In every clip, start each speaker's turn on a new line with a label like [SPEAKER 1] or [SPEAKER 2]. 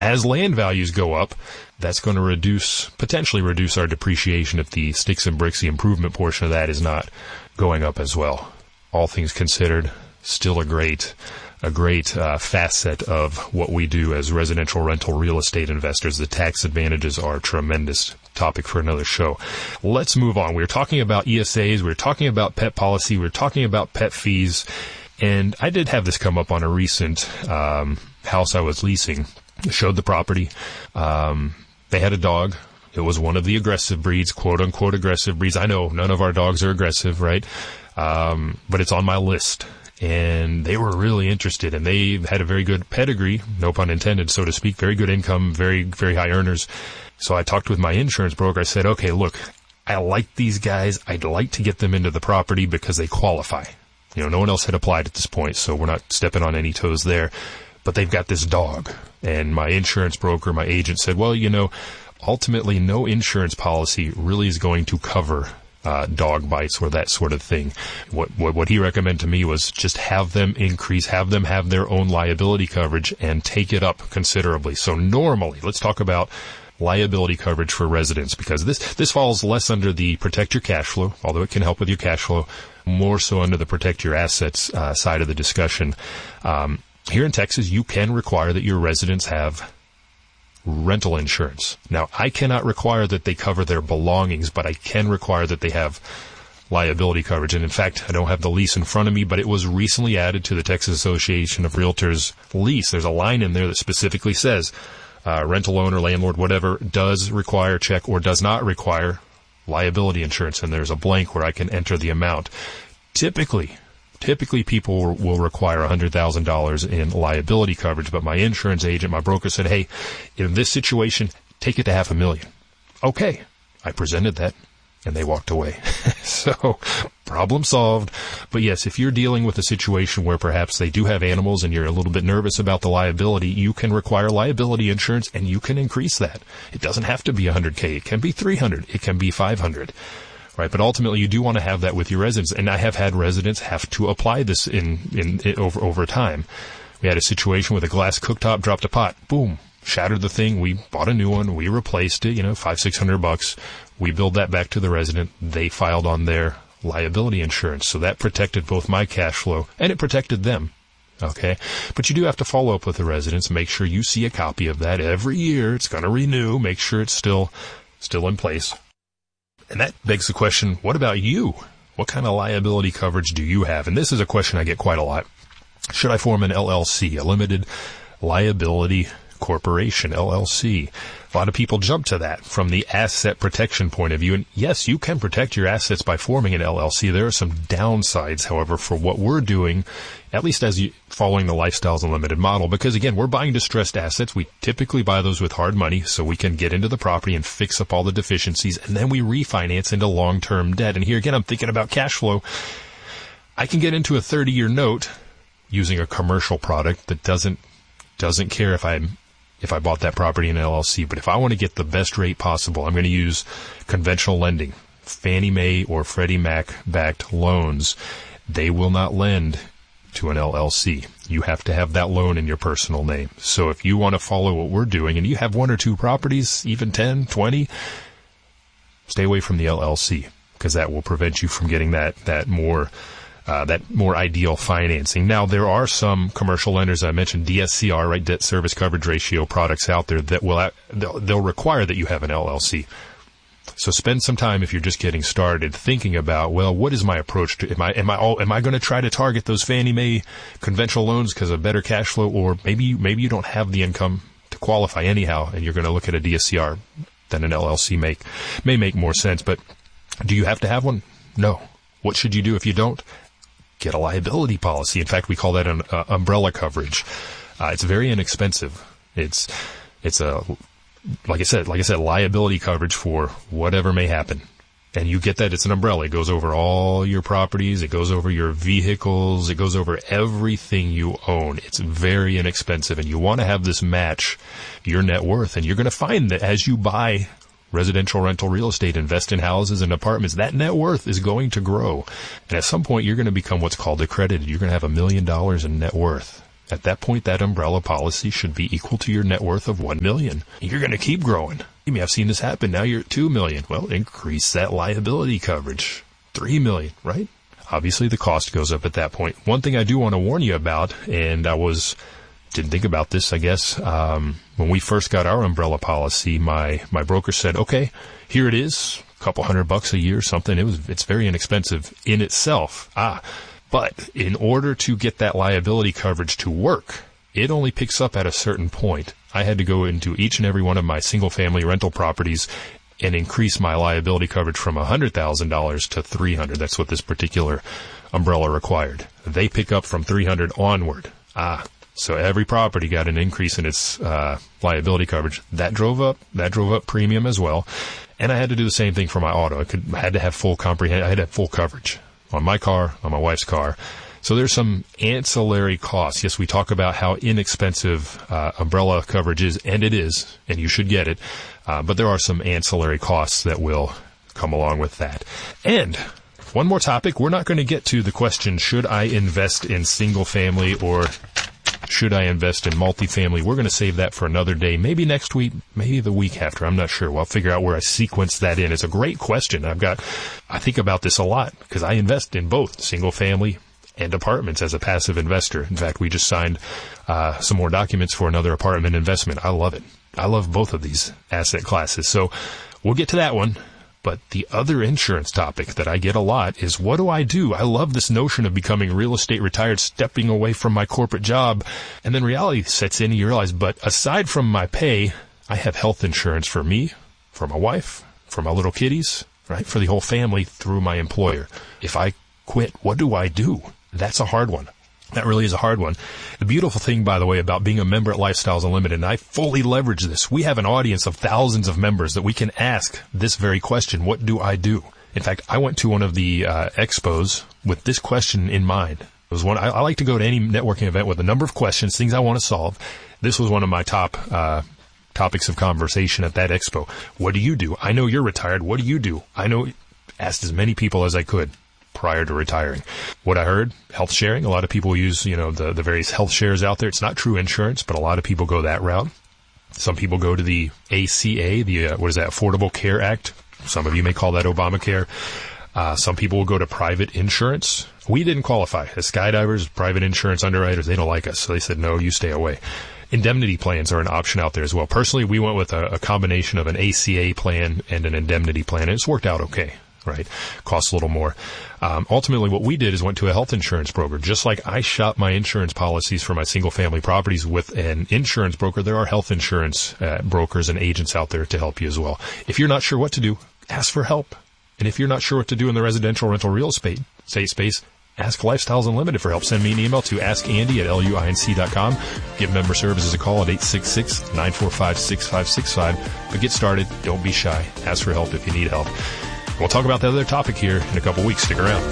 [SPEAKER 1] As land values go up, that's going to potentially reduce our depreciation if the sticks and bricks, the improvement portion of that is not going up as well. All things considered, still a great facet of what we do as residential rental real estate investors. The tax advantages are tremendous. Topic for another show. Let's move on. We were talking about ESAs. We were talking about pet policy. We were talking about pet fees. And I did have this come up on a recent house I was leasing. I showed the property. They had a dog. It was one of the aggressive breeds, quote unquote aggressive breeds. I know none of our dogs are aggressive, right? But it's on my list. And they were really interested, and they had a very good pedigree, no pun intended, so to speak, very good income, very, very high earners. So I talked with my insurance broker. I said, okay, look, I like these guys. I'd like to get them into the property because they qualify. No one else had applied at this point, so we're not stepping on any toes there. But they've got this dog. And my insurance broker, my agent said, well, ultimately no insurance policy really is going to cover dog bites or that sort of thing. What he recommended to me was just have them have their own liability coverage and take it up considerably. So normally, let's talk about liability coverage for residents, because this falls less under the protect your cash flow, although it can help with your cash flow, more so under the protect your assets side of the discussion. Here in Texas, you can require that your residents have rental insurance. Now, I cannot require that they cover their belongings, but I can require that they have liability coverage. And in fact, I don't have the lease in front of me, but it was recently added to the Texas Association of Realtors lease. There's a line in there that specifically says rental owner, landlord, whatever, does require, check, or does not require liability insurance. And there's a blank where I can enter the amount. Typically people will require $100,000 in liability coverage, but my insurance agent, my broker said, hey, in this situation, take it to $500,000. Okay. I presented that and they walked away. So, problem solved. But yes, if you're dealing with a situation where perhaps they do have animals and you're a little bit nervous about the liability, you can require liability insurance and you can increase that. It doesn't have to be $100K. It can be $300. It can be $500. Right, but ultimately you do want to have that with your residents, and I have had residents have to apply this over time. We had a situation with a glass cooktop dropped a pot, boom, shattered the thing. We bought a new one, we replaced it, $500-600. We billed that back to the resident. They filed on their liability insurance, so that protected both my cash flow and it protected them. Okay, but you do have to follow up with the residents. Make sure you see a copy of that every year. It's going to renew. Make sure it's still in place. And that begs the question, what about you? What kind of liability coverage do you have? And this is a question I get quite a lot. Should I form an LLC, a limited liability corporation, LLC? A lot of people jump to that from the asset protection point of view. And yes, you can protect your assets by forming an LLC. There are some downsides, however, for what we're doing, at least as you following the Lifestyles Unlimited model, because again, we're buying distressed assets. We typically buy those with hard money so we can get into the property and fix up all the deficiencies, and then we refinance into long-term debt. And here again, I'm thinking about cash flow. I can get into a 30-year note using a commercial product that doesn't care if I bought that property in an LLC. But if I want to get the best rate possible, I'm going to use conventional lending, Fannie Mae or Freddie Mac backed loans. They will not lend to an LLC. You have to have that loan in your personal name. So if you want to follow what we're doing and you have 1 or 2 properties, even 10, 20, stay away from the LLC, because that will prevent you from getting that more ideal financing. Now, there are some commercial lenders, I mentioned DSCR, right, debt service coverage ratio products out there that they'll require that you have an LLC. So spend some time, if you're just getting started, thinking about, well, what is my approach to, am I going to try to target those Fannie Mae conventional loans because of better cash flow, or maybe you don't have the income to qualify anyhow, and you're going to look at a DSCR, then an LLC may make more sense. But do you have to have one? No. What should you do if you don't? Get a liability policy. In fact, we call that an umbrella coverage. It's very inexpensive. It's a, like I said, liability coverage for whatever may happen. And you get that, it's an umbrella. It goes over all your properties. It goes over your vehicles. It goes over everything you own. It's very inexpensive. And you want to have this match your net worth. And you're going to find that as you buy residential rental real estate, invest in houses and apartments, that net worth is going to grow. And at some point, you're going to become what's called accredited. You're going to have $1 million in net worth. At that point, that umbrella policy should be equal to your net worth of $1 million. You're going to keep growing. You may have seen this happen. Now you're at $2 million. Well, increase that liability coverage. $3 million, right? Obviously, the cost goes up at that point. One thing I do want to warn you about, and didn't think about this, I guess, when we first got our umbrella policy, my broker said, okay, here it is, a couple $100 a year, something. It's very inexpensive in itself. But in order to get that liability coverage to work, it only picks up at a certain point. I had to go into each and every one of my single-family rental properties and increase my liability coverage from $100,000 to $300,000. That's what this particular umbrella required. They pick up from $300,000 onward. So every property got an increase in its liability coverage. That drove up premium as well. And I had to do the same thing for my auto. I had to have full coverage on my car, on my wife's car. So there's some ancillary costs. Yes, we talk about how inexpensive umbrella coverage is, and it is, and you should get it. But there are some ancillary costs that will come along with that. And one more topic. We're not going to get to the question, should I invest in single family or should I invest in multifamily? We're going to save that for another day, maybe next week, maybe the week after. I'm not sure. I'll figure out where I sequence that in. It's a great question. I think about this a lot because I invest in both single family and apartments as a passive investor. In fact, we just signed some more documents for another apartment investment. I love it. I love both of these asset classes. So we'll get to that one. But the other insurance topic that I get a lot is, what do? I love this notion of becoming real estate retired, stepping away from my corporate job. And then reality sets in and you realize, but aside from my pay, I have health insurance for me, for my wife, for my little kiddies, right? For the whole family through my employer. If I quit, what do I do? That's a hard one. That really is a hard one. The beautiful thing, by the way, about being a member at Lifestyles Unlimited, and I fully leverage this, we have an audience of thousands of members that we can ask this very question, what do I do? In fact, I went to one of the expos with this question in mind. It was one I like to go to any networking event with a number of questions, things I want to solve. This was one of my top topics of conversation at that expo. What do you do? I know you're retired. What do you do? Asked as many people as I could prior to retiring. What I heard, health sharing. A lot of people use, the various health shares out there. It's not true insurance, but a lot of people go that route. Some people go to the ACA, Affordable Care Act. Some of you may call that Obamacare. Some people will go to private insurance. We didn't qualify. As skydivers, private insurance underwriters, they don't like us. So they said, no, you stay away. Indemnity plans are an option out there as well. Personally, we went with a combination of an ACA plan and an indemnity plan, and it's worked out okay. Right? Costs a little more. Ultimately, what we did is went to a health insurance broker. Just like I shop my insurance policies for my single-family properties with an insurance broker, there are health insurance brokers and agents out there to help you as well. If you're not sure what to do, ask for help. And if you're not sure what to do in the residential rental real estate space, ask Lifestyles Unlimited for help. Send me an email to askandy@luinc.com. Give member services a call at 866-945-6565. But get started. Don't be shy. Ask for help if you need help. We'll talk about the other topic here in a couple weeks. Stick around.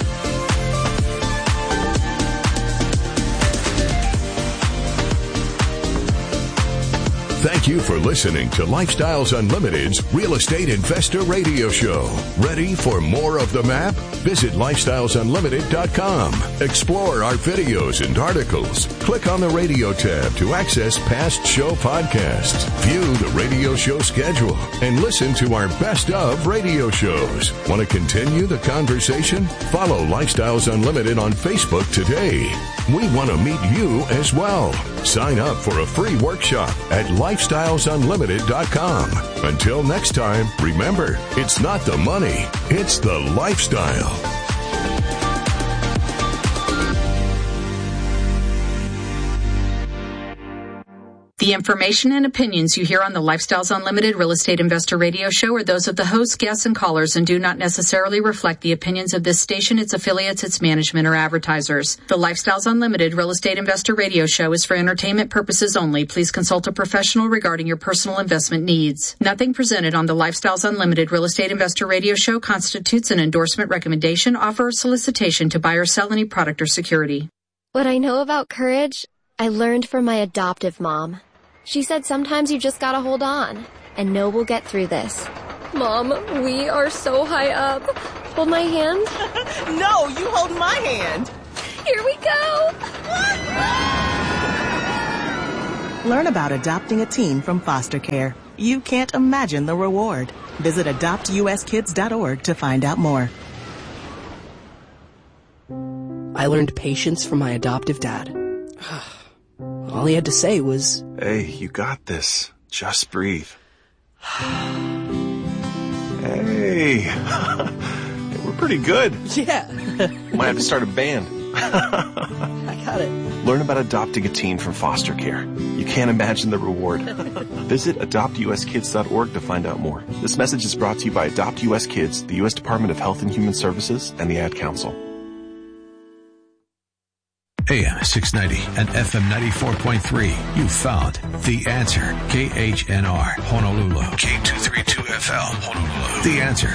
[SPEAKER 2] Thank you for listening to Lifestyles Unlimited's Real Estate Investor Radio Show. Ready for more of the map? Visit lifestylesunlimited.com. Explore our videos and articles. Click on the radio tab to access past show podcasts. View the radio show schedule and listen to our best of radio shows. Want to continue the conversation? Follow Lifestyles Unlimited on Facebook today. We want to meet you as well. Sign up for a free workshop at lifestylesunlimited.com. Until next time, remember, it's not the money, it's the lifestyle.
[SPEAKER 3] The information and opinions you hear on the Lifestyles Unlimited Real Estate Investor Radio Show are those of the hosts, guests, and callers and do not necessarily reflect the opinions of this station, its affiliates, its management, or advertisers. The Lifestyles Unlimited Real Estate Investor Radio Show is for entertainment purposes only. Please consult a professional regarding your personal investment needs. Nothing presented on the Lifestyles Unlimited Real Estate Investor Radio Show constitutes an endorsement, recommendation, offer, or solicitation to buy or sell any product or security.
[SPEAKER 4] What I know about courage, I learned from my adoptive mom. She said sometimes you just gotta hold on and know we'll get through this. Mom, we are so high up. Hold my hand.
[SPEAKER 5] No, you hold my hand.
[SPEAKER 4] Here we go.
[SPEAKER 5] Learn about adopting a teen from foster care. You can't imagine the reward. Visit adoptuskids.org to find out more.
[SPEAKER 6] I learned patience from my adoptive dad. All he had to say was,
[SPEAKER 7] "Hey, you got this. Just breathe." Hey, we're pretty good.
[SPEAKER 6] Yeah.
[SPEAKER 7] Might have to start a band.
[SPEAKER 6] I got it.
[SPEAKER 7] Learn about adopting a teen from foster care. You can't imagine the reward. Visit adoptuskids.org to find out more. This message is brought to you by Adopt US Kids, the U.S. Department of Health and Human Services, and the Ad Council.
[SPEAKER 2] AM 690 and FM 94.3. You found The Answer. KHNR, Honolulu. K232FL, Honolulu. The Answer.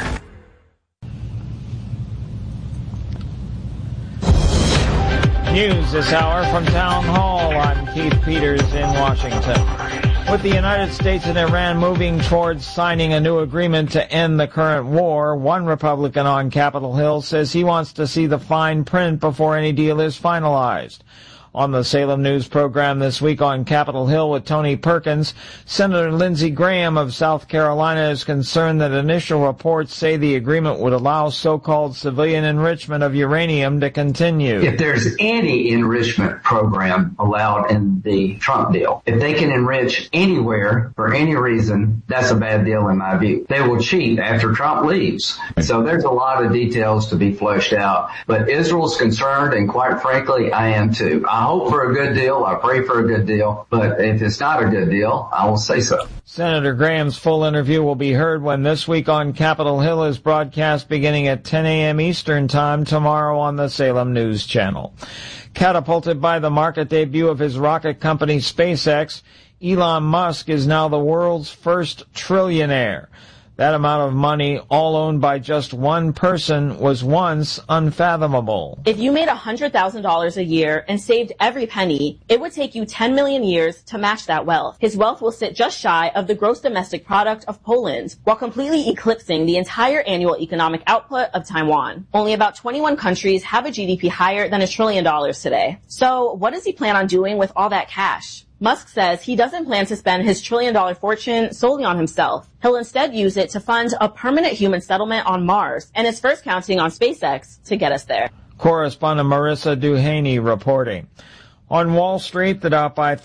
[SPEAKER 8] News this hour from Town Hall. I'm Keith Peters in Washington. With the United States and Iran moving towards signing a new agreement to end the current war, one Republican on Capitol Hill says he wants to see the fine print before any deal is finalized. On the Salem News program this week on Capitol Hill with Tony Perkins, Senator Lindsey Graham of South Carolina is concerned that initial reports say the agreement would allow so-called civilian enrichment of uranium to continue.
[SPEAKER 9] If there's any enrichment program allowed in the Trump deal, if they can enrich anywhere for any reason, that's a bad deal in my view. They will cheat after Trump leaves. So there's a lot of details to be fleshed out. But Israel's concerned, and quite frankly, I am too. I hope for a good deal. I pray for a good deal. But if it's not a good deal, I will say so.
[SPEAKER 8] Senator Graham's full interview will be heard when This Week on Capitol Hill is broadcast beginning at 10 a.m. Eastern Time tomorrow on the Salem News Channel. Catapulted by the market debut of his rocket company SpaceX, Elon Musk is now the world's first trillionaire. That amount of money, all owned by just one person, was once unfathomable.
[SPEAKER 10] If you made $100,000 a year and saved every penny, it would take you 10 million years to match that wealth. His wealth will sit just shy of the gross domestic product of Poland, while completely eclipsing the entire annual economic output of Taiwan. Only about 21 countries have a GDP higher than $1 trillion today. So what does he plan on doing with all that cash? Musk says he doesn't plan to spend his $1 trillion fortune solely on himself. He'll instead use it to fund a permanent human settlement on Mars, and is first counting on SpaceX to get us there.
[SPEAKER 8] Correspondent Marissa Duhaney reporting. On Wall Street, the Dow by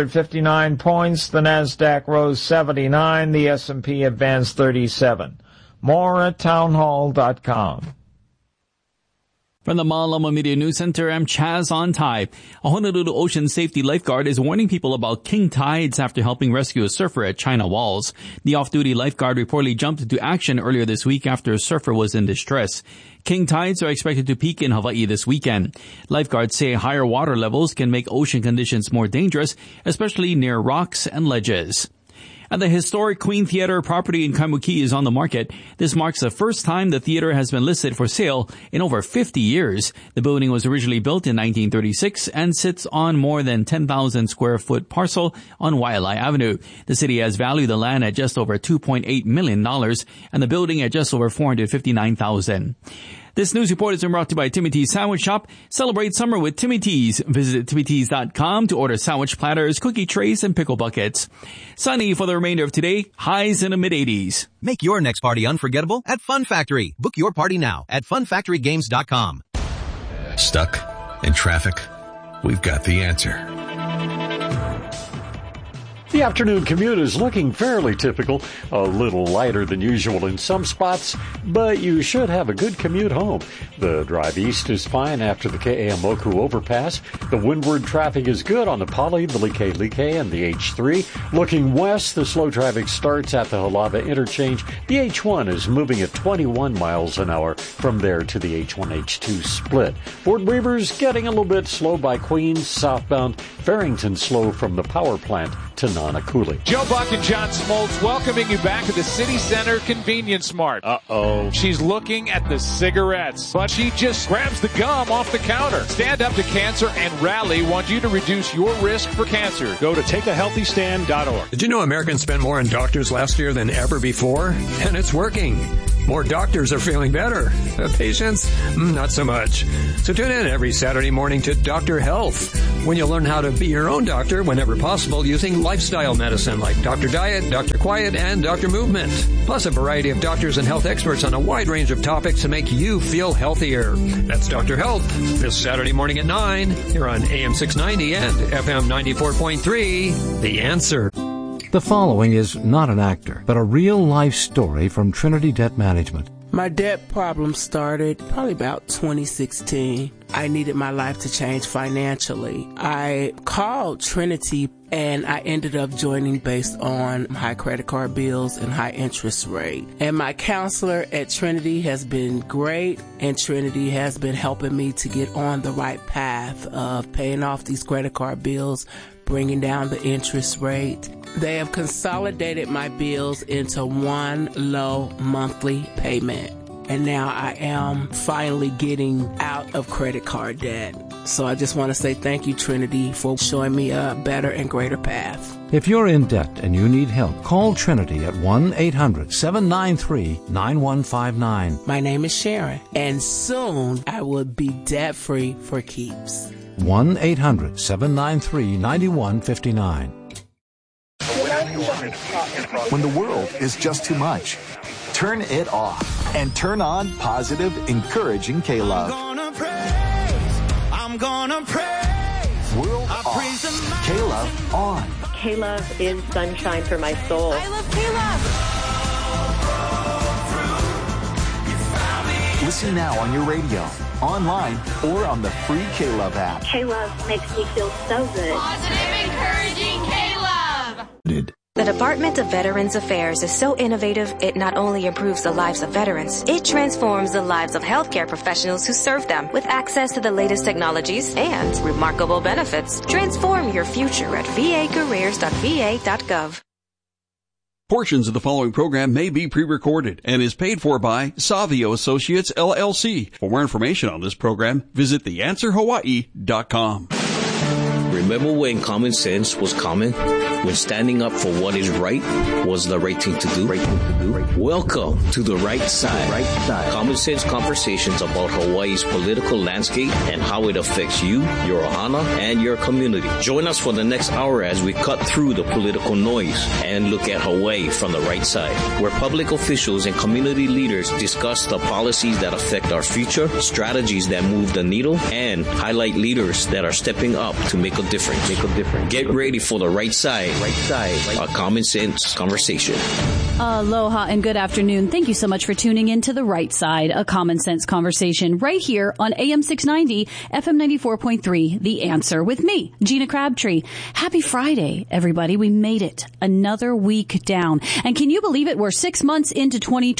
[SPEAKER 8] 359 points, the Nasdaq rose 79, the S&P advanced 37. More at townhall.com.
[SPEAKER 11] From the Malama Media News Center, I'm Chaz on Tide. A Honolulu ocean safety lifeguard is warning people about king tides after helping rescue a surfer at China Walls. The off-duty lifeguard reportedly jumped into action earlier this week after a surfer was in distress. King tides are expected to peak in Hawaii this weekend. Lifeguards say higher water levels can make ocean conditions more dangerous, especially near rocks and ledges. And the historic Queen Theater property in Kaimuki is on the market. This marks the first time the theater has been listed for sale in over 50 years. The building was originally built in 1936 and sits on more than 10,000 square foot parcel on Waialae Avenue. The city has valued the land at just over $2.8 million and the building at just over $459,000. This news report is brought to you by Timmy T's Sandwich Shop. Celebrate summer with Timmy T's. Visit TimmyT's.com to order sandwich platters, cookie trays, and pickle buckets. Sunny for the remainder of today. Highs in the mid-80s.
[SPEAKER 12] Make your next party unforgettable at Fun Factory. Book your party now at funfactorygames.com.
[SPEAKER 2] Stuck in traffic? We've got the answer.
[SPEAKER 13] The afternoon commute is looking fairly typical, a little lighter than usual in some spots, but you should have a good commute home. The drive east is fine after the Ke'eaumoku overpass. The windward traffic is good on the Pali, the Like, and the H3. Looking west, the slow traffic starts at the Halava interchange. The H1 is moving at 21 miles an hour from there to the H1-H2 split. Fort Weaver's getting a little bit slow by Queens, southbound. Farrington slow from the power plant to Nanakuli.
[SPEAKER 14] Joe Buck and John Smoltz welcoming you back to the City Center Convenience Mart. Uh-oh. She's looking at the cigarettes, but she just grabs the gum off the counter. Stand Up to Cancer and Rally want you to reduce your risk for cancer. Go to takeahealthystand.org.
[SPEAKER 15] Did you know Americans spent more on doctors last year than ever before? And it's working. More doctors are feeling better. Patients, not so much. So tune in every Saturday morning to Dr. Health, when you'll learn how to be your own doctor whenever possible using lifestyle medicine like Dr. Diet, Dr. Quiet, and Dr. Movement. Plus a variety of doctors and health experts on a wide range of topics to make you feel healthier. That's Dr. Health, this Saturday morning at 9, here on AM 690 and FM 94.3, The Answer.
[SPEAKER 16] The following is not an actor, but a real-life story from Trinity Debt Management.
[SPEAKER 17] My debt problem started probably about 2016. I needed my life to change financially. I called Trinity and I ended up joining based on high credit card bills and high interest rate. And my counselor at Trinity has been great, and Trinity has been helping me to get on the right path of paying off these credit card bills, bringing down the interest rate. They have consolidated my bills into one low monthly payment. And now I am finally getting out of credit card debt. So I just want to say thank you, Trinity, for showing me a better and greater path.
[SPEAKER 16] If you're in debt and you need help, call Trinity at 1-800-793-9159.
[SPEAKER 17] My name is Sharon, and soon I will be debt-free for keeps.
[SPEAKER 16] 1-800-793-9159.
[SPEAKER 18] When the world is just too much, turn it off and turn on positive, encouraging K-Love.
[SPEAKER 19] I'm gonna praise.
[SPEAKER 18] World off. K-Love on.
[SPEAKER 20] K-Love is sunshine for my soul.
[SPEAKER 19] I love K-Love.
[SPEAKER 18] Listen now on your radio, online, or on the free K-Love app.
[SPEAKER 21] K-Love makes me feel so good.
[SPEAKER 19] Positive, encouraging K-Love.
[SPEAKER 22] The Department of Veterans Affairs is so innovative, it not only improves the lives of veterans, it transforms the lives of healthcare professionals who serve them with access to the latest technologies and remarkable benefits. Transform your future at vacareers.va.gov.
[SPEAKER 23] Portions of the following program may be pre-recorded and is paid for by Savio Associates, LLC. For more information on this program, visit theanswerhawaii.com.
[SPEAKER 24] Remember when common sense was common? When standing up for what is right was the right thing to do? Welcome to the Right Side. Common sense conversations about Hawaii's political landscape and how it affects you, your ohana, and your community. Join us for the next hour as we cut through the political noise and look at Hawaii from the right side, where public officials and community leaders discuss the policies that affect our future, strategies that move the needle, and highlight leaders that are stepping up to make a difference. Get ready for the Right Side. A common sense conversation.
[SPEAKER 25] Aloha and good afternoon. Thank you so much for tuning in to The Right Side, a common sense conversation right here on AM 690, FM 94.3, The Answer with me, Gina Crabtree. Happy Friday, everybody. We made it another week down. And can you believe it? We're 6 months into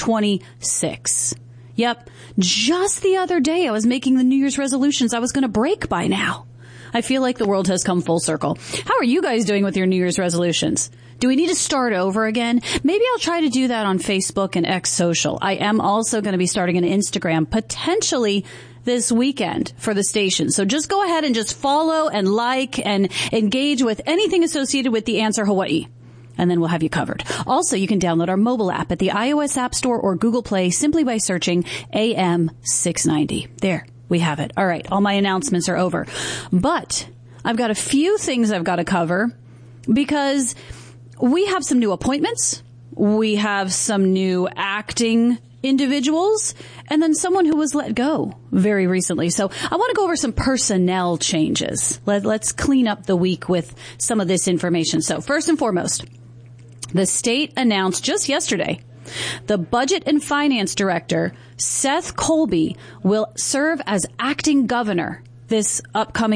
[SPEAKER 25] 2026. Yep. Just the other day, I was making the New Year's resolutions I was going to break by now. I feel like the world has come full circle. How are you guys doing with your New Year's resolutions? Do we need to start over again? Maybe I'll try to do that on Facebook and X Social. I am also going to be starting an Instagram potentially this weekend for the station. So just go ahead and just follow and like and engage with anything associated with The Answer Hawaii. And then we'll have you covered. Also, you can download our mobile app at the iOS App Store or Google Play simply by searching AM 690. There. We have it. All right. All my announcements are over. But I've got a few things I've got to cover because we have some new appointments. We have some new acting individuals and then someone who was let go very recently. So I want to go over some personnel changes. Let's clean up the week with some of this information. So first and foremost, the state announced just yesterday the Budget and Finance Director, Seth Colby, will serve as acting governor this upcoming,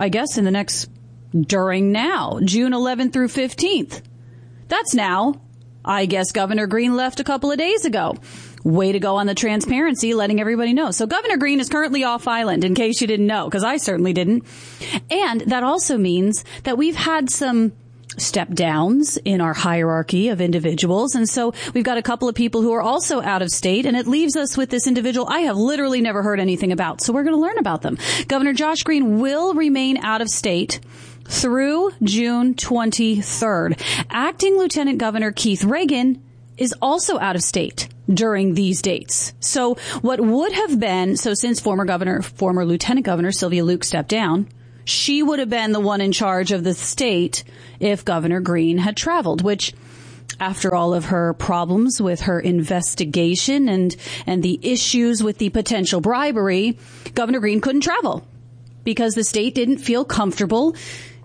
[SPEAKER 25] during now, June 11th through 15th. That's now. I guess Governor Green left a couple of days ago. Way to go on the transparency, letting everybody know. So Governor Green is currently off island, in case you didn't know, because I certainly didn't. And that also means that we've had some step downs in our hierarchy of individuals. And so we've got a couple of people who are also out of state, and it leaves us with this individual I have literally never heard anything about. So we're going to learn about them. Governor Josh Green will remain out of state through June 23rd. Acting Lieutenant Governor Keith Reagan is also out of state during these dates. So what would have been, since former Lieutenant Governor Sylvia Luke stepped down, she would have been the one in charge of the state if Governor Green had traveled, which, after all of her problems with her investigation and the issues with the potential bribery, Governor Green couldn't travel because the state didn't feel comfortable,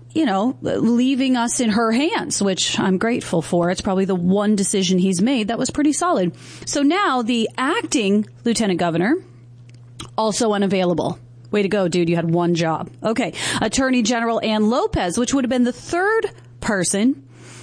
[SPEAKER 25] leaving us in her hands, which I'm grateful for. It's probably the one decision he's made that was pretty solid. So now the acting lieutenant governor, also unavailable. Way to go, dude. You had one job. Okay. Attorney General Ann Lopez, which would have been the third person,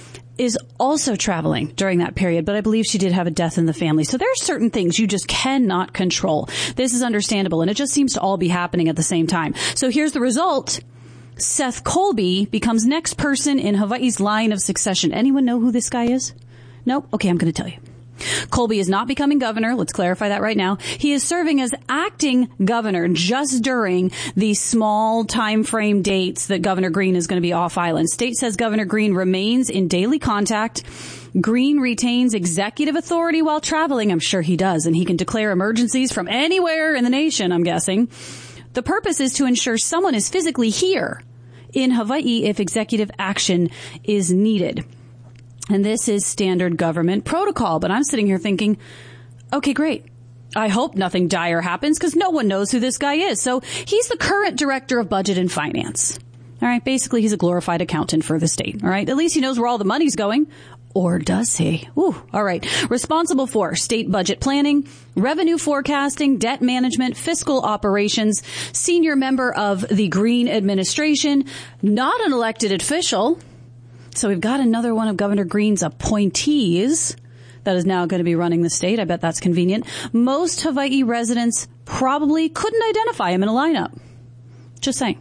[SPEAKER 25] is also traveling during that period, but I believe she did have a death in the family. So there are certain things you just cannot control. This is understandable, and it just seems to all be happening at the same time. So here's the result. Seth Colby becomes next person in Hawaii's line of succession. Anyone know who this guy is? Nope? Okay, I'm going to tell you. Colby is not becoming governor. Let's clarify that right now. He is serving as acting governor just during the small time frame dates that Governor Green is going to be off island. State says Governor Green remains in daily contact. Green retains executive authority while traveling. I'm sure he does. And he can declare emergencies from anywhere in the nation, I'm guessing. The purpose is to ensure someone is physically here in Hawaii if executive action is needed. And this is standard government protocol. But I'm sitting here thinking, okay, great. I hope nothing dire happens because no one knows who this guy is. So he's the current director of budget and finance. All right. Basically, he's a glorified accountant for the state. All right. At least he knows where all the money's going. Or does he? Ooh, all right. Responsible for state budget planning, revenue forecasting, debt management, fiscal operations, senior member of the Green administration, not an elected official. So we've got another one of Governor Green's appointees that is now going to be running the state. I bet that's convenient. Most Hawaii residents probably couldn't identify him in a lineup. Just saying.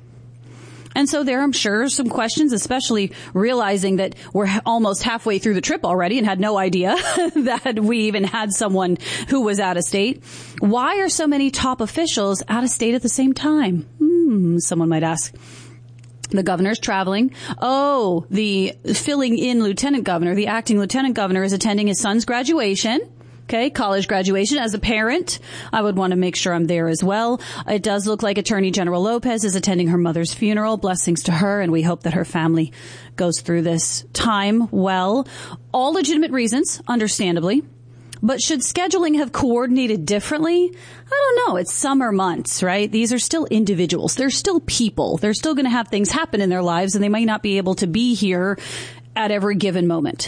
[SPEAKER 25] And so there, I'm sure, some questions, especially realizing that we're almost halfway through the trip already and had no idea that we even had someone who was out of state. Why are so many top officials out of state at the same time? Someone might ask. The governor's traveling. Oh, the filling in lieutenant governor, the acting lieutenant governor, is attending his son's graduation. Okay, college graduation. As a parent, I would want to make sure I'm there as well. It does look like Attorney General Lopez is attending her mother's funeral. Blessings to her, and we hope that her family goes through this time well. All legitimate reasons, understandably. But should scheduling have coordinated differently? I don't know. It's summer months, right? These are still individuals. They're still people. They're still going to have things happen in their lives, and they might not be able to be here at every given moment.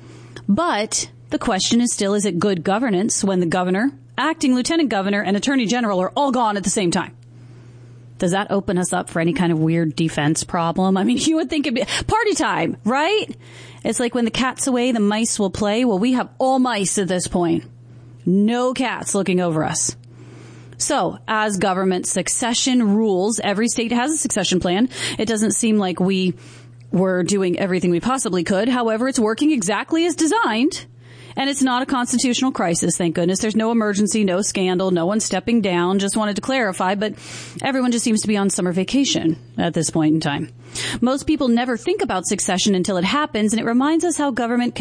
[SPEAKER 25] But the question is still, is it good governance when the governor, acting lieutenant governor, and attorney general are all gone at the same time? Does that open us up for any kind of weird defense problem? I mean, you would think it'd be party time, right? It's like when the cat's away, the mice will play. Well, we have all mice at this point. No cats looking over us. So, as government succession rules, every state has a succession plan. It doesn't seem like we were doing everything we possibly could. However, it's working exactly as designed. And it's not a constitutional crisis, thank goodness. There's no emergency, no scandal, no one stepping down. Just wanted to clarify, but everyone just seems to be on summer vacation at this point in time. Most people never think about succession until it happens, and it reminds us how government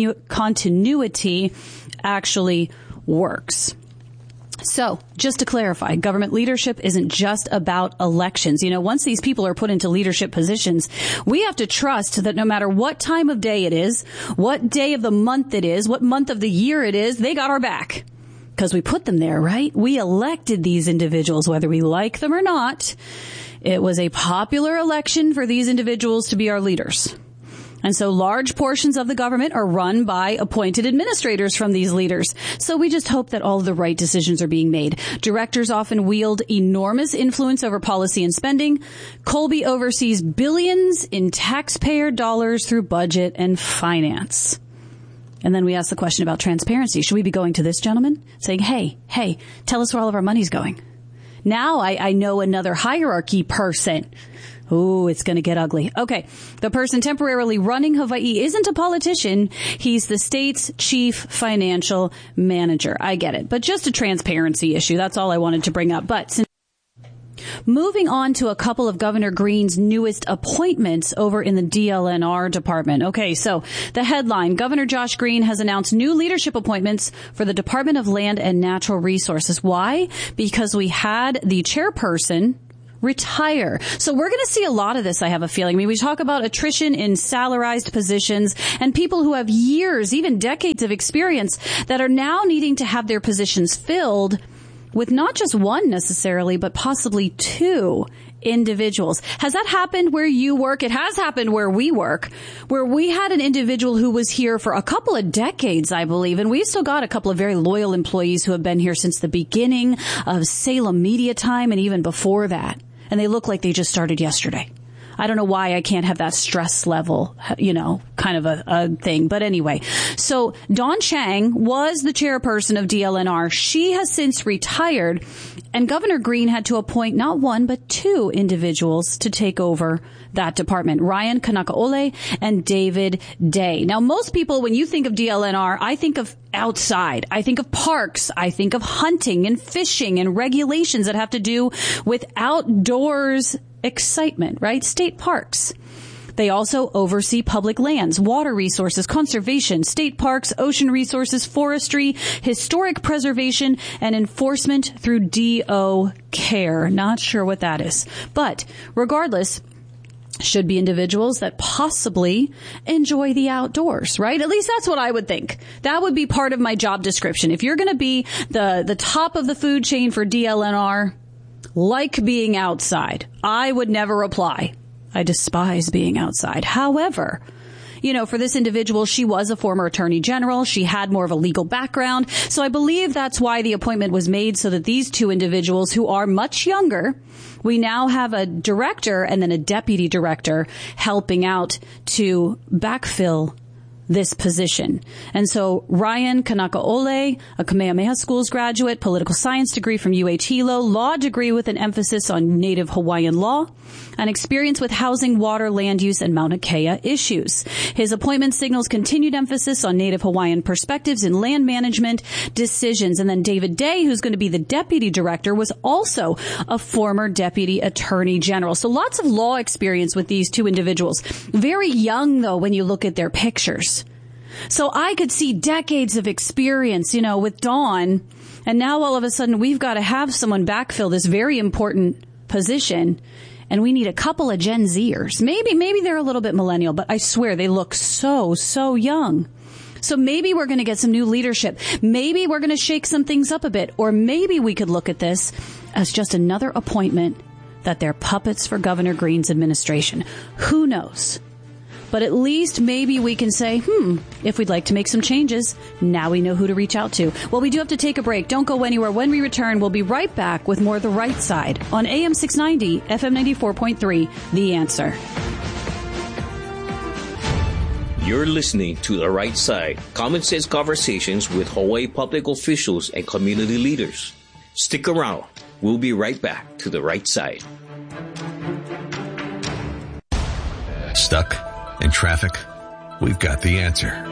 [SPEAKER 25] continuity actually works. So, just to clarify, government leadership isn't just about elections. Once these people are put into leadership positions, we have to trust that no matter what time of day it is, what day of the month it is, what month of the year it is, they got our back. Because we put them there, right? We elected these individuals, whether we like them or not. It was a popular election for these individuals to be our leaders. And so large portions of the government are run by appointed administrators from these leaders. So we just hope that all of the right decisions are being made. Directors often wield enormous influence over policy and spending. Colby oversees billions in taxpayer dollars through budget and finance. And then we ask the question about transparency. Should we be going to this gentleman saying, hey, tell us where all of our money's going? Now I know another hierarchy person. Ooh, it's going to get ugly. Okay. The person temporarily running Hawaii isn't a politician. He's the state's chief financial manager. I get it. But just a transparency issue. That's all I wanted to bring up. But Moving on to a couple of Governor Green's newest appointments over in the DLNR department. Okay, so the headline, Governor Josh Green has announced new leadership appointments for the Department of Land and Natural Resources. Why? Because we had the chairperson retire. So we're going to see a lot of this, I have a feeling. I mean, we talk about attrition in salarized positions and people who have years, even decades of experience that are now needing to have their positions filled with not just one necessarily, but possibly two individuals. Has that happened where you work? It has happened where we work, where we had an individual who was here for a couple of decades, I believe, and we've still got a couple of very loyal employees who have been here since the beginning of Salem media time and even before that. And they look like they just started yesterday. I don't know why I can't have that stress level, kind of a thing. But anyway, so Dawn Chang was the chairperson of DLNR. She has since retired, and Governor Green had to appoint not one, but two individuals to take over that department, Ryan Kanakaole and David Day. Now, most people, when you think of DLNR, I think of outside. I think of parks. I think of hunting and fishing and regulations that have to do with outdoors excitement, right? State parks. They also oversee public lands, water resources, conservation, state parks, ocean resources, forestry, historic preservation, and enforcement through DO care. Not sure what that is. But regardless, should be individuals that possibly enjoy the outdoors, right? At least that's what I would think. That would be part of my job description. If you're going to be the top of the food chain for DLNR, like being outside, I would never apply. I despise being outside. However, for this individual, she was a former attorney general. She had more of a legal background. So I believe that's why the appointment was made, so that these two individuals who are much younger, we now have a director and then a deputy director helping out to backfill this position. And so Ryan Kanakaole, a Kamehameha Schools graduate, political science degree from UH Hilo, law degree with an emphasis on Native Hawaiian law, and experience with housing, water, land use, and Mauna Kea issues. His appointment signals continued emphasis on Native Hawaiian perspectives in land management decisions. And then David Day, who's going to be the deputy director, was also a former deputy attorney general. So lots of law experience with these two individuals. Very young, though, when you look at their pictures. So I could see decades of experience, with Dawn. And now all of a sudden we've got to have someone backfill this very important position. And we need a couple of Gen Zers. Maybe they're a little bit millennial, but I swear they look so young. So maybe we're going to get some new leadership. Maybe we're going to shake some things up a bit. Or maybe we could look at this as just another appointment that they're puppets for Governor Green's administration. Who knows? But at least maybe we can say, if we'd like to make some changes, now we know who to reach out to. Well, we do have to take a break. Don't go anywhere. When we return, we'll be right back with more of The Right Side on AM 690, FM 94.3, The Answer.
[SPEAKER 24] You're listening to The Right Side, common sense conversations with Hawaii public officials and community leaders. Stick around. We'll be right back to The Right Side.
[SPEAKER 2] Stuck in traffic? We've got the answer.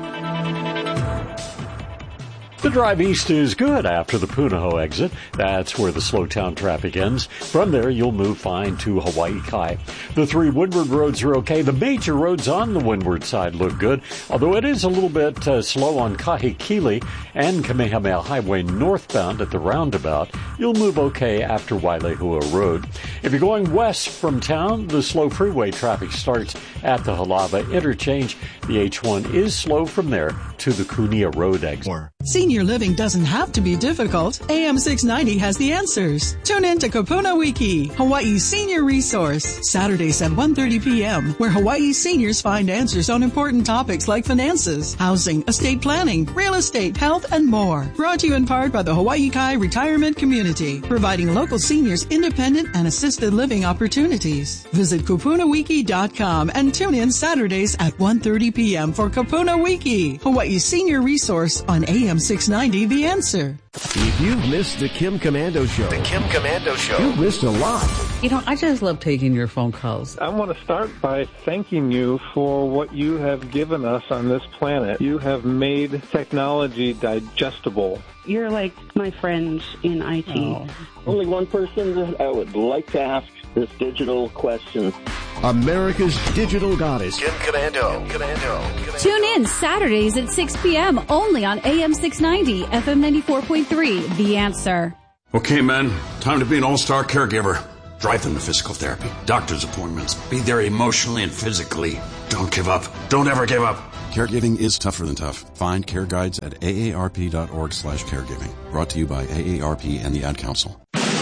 [SPEAKER 13] The drive east is good after the Punahou exit. That's where the Slowtown traffic ends. From there, you'll move fine to Hawaii Kai. The three windward roads are okay. The major roads on the windward side look good, although it is a little bit slow on Kahekili and Kamehameha Highway northbound at the roundabout. You'll move okay after Wailehua Road. If you're going west from town, the slow freeway traffic starts at the Halava interchange. The H1 is slow from there to the Kunia Road exit.
[SPEAKER 1] Senior living doesn't have to be difficult. AM 690 has the answers. Tune in to Kapuna Wiki, Hawaii's senior resource, Saturdays at 1:30 p.m., where Hawaii seniors find answers on important topics like finances, housing, estate planning, real estate, health, and more. Brought to you in part by the Hawaii Kai Retirement Community, providing local seniors independent and assisted living opportunities. Visit kapunawiki.com and tune in Saturdays at 1:30 p.m. for Kapuna Wiki, Hawaii's senior resource on AM AM 690, The Answer.
[SPEAKER 3] If you've missed the Kim Komando Show, you've missed a lot.
[SPEAKER 4] You know, I just love taking your phone calls.
[SPEAKER 5] I want to start by thanking you for what you have given us on this planet. You have made technology digestible.
[SPEAKER 6] You're like my friends in IT.
[SPEAKER 5] Oh.
[SPEAKER 7] Only one person that I would like to ask this digital question.
[SPEAKER 3] America's digital goddess,
[SPEAKER 26] Kim Komando.
[SPEAKER 25] Tune in Saturdays at 6 p.m. only on AM 690, FM 94.3, The Answer.
[SPEAKER 27] Okay, men, time to be an all-star caregiver. Drive them to physical therapy, doctor's appointments. Be there emotionally and physically. Don't give up. Don't ever give up.
[SPEAKER 28] Caregiving is tougher than tough. Find care guides at aarp.org/caregiving. Brought to you by AARP and the Ad Council.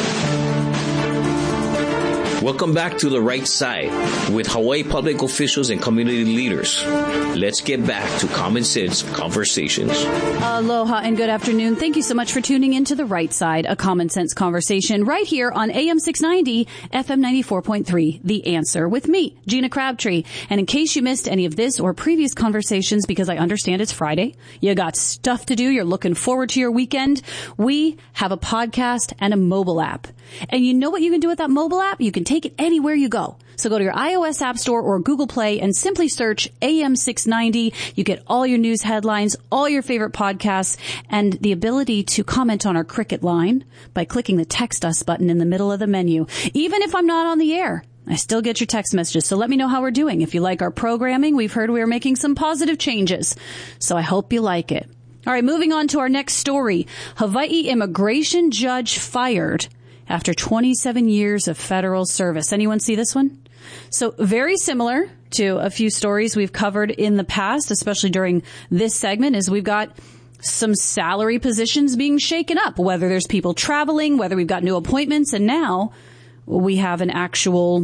[SPEAKER 24] Welcome back to The Right Side with Hawaii public officials and community leaders. Let's get back to Common Sense Conversations.
[SPEAKER 25] Aloha and good afternoon. Thank you so much for tuning in to The Right Side, a common sense conversation right here on AM 690, FM 94.3, The Answer with me, Gina Crabtree. And in case you missed any of this or previous conversations, because I understand it's Friday, you got stuff to do, you're looking forward to your weekend, we have a podcast and a mobile app. And you know what you can do with that mobile app? You can take it anywhere you go. So go to your iOS App Store or Google Play and simply search AM 690. You get all your news headlines, all your favorite podcasts, and the ability to comment on our Cricket line by clicking the Text Us button in the middle of the menu. Even if I'm not on the air, I still get your text messages. So let me know how we're doing. If you like our programming, we've heard we are making some positive changes. So I hope you like it. All right, moving on to our next story. Hawaii immigration judge fired after 27 years of federal service. Anyone see this one? So very similar to a few stories we've covered in the past, especially during this segment, is we've got some salary positions being shaken up, whether there's people traveling, whether we've got new appointments, and now we have an actual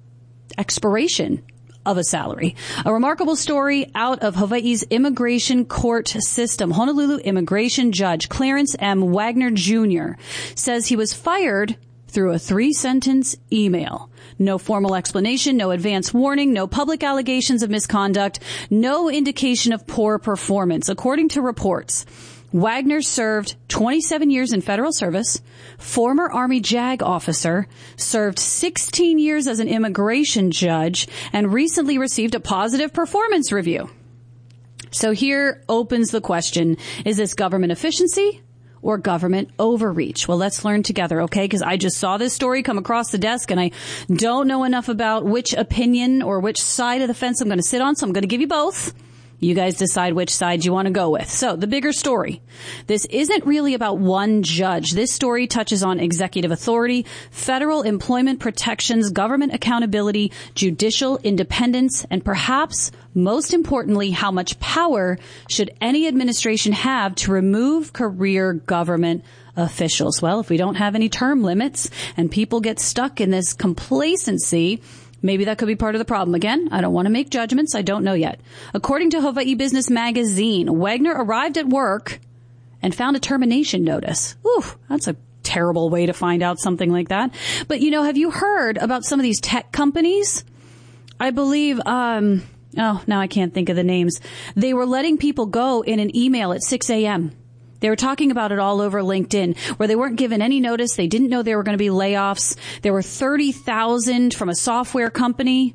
[SPEAKER 25] expiration of a salary. A remarkable story out of Hawaii's immigration court system. Honolulu immigration judge Clarence M. Wagner Jr. says he was fired through a 3-sentence email. No formal explanation, no advance warning, no public allegations of misconduct, no indication of poor performance. According to reports, Wagner served 27 years in federal service, former Army JAG officer, served 16 years as an immigration judge, and recently received a positive performance review. So here opens the question, is this government efficiency or government overreach? Well, let's learn together, okay? Because I just saw this story come across the desk, and I don't know enough about which opinion or which side of the fence I'm going to sit on, so I'm going to give you both. You guys decide which side you want to go with. So the bigger story. This isn't really about one judge. This story touches on executive authority, federal employment protections, government accountability, judicial independence, and perhaps most importantly, how much power should any administration have to remove career government officials? Well, if we don't have any term limits and people get stuck in this complacency, maybe that could be part of the problem. Again, I don't want to make judgments. I don't know yet. According to Hawaii Business Magazine, Wagner arrived at work and found a termination notice. Ooh, that's a terrible way to find out something like that. But, you know, have you heard about some of these tech companies? I believe, now I can't think of the names. They were letting people go in an email at 6 a.m. They were talking about it all over LinkedIn, where they weren't given any notice. They didn't know there were going to be layoffs. There were 30,000 from a software company.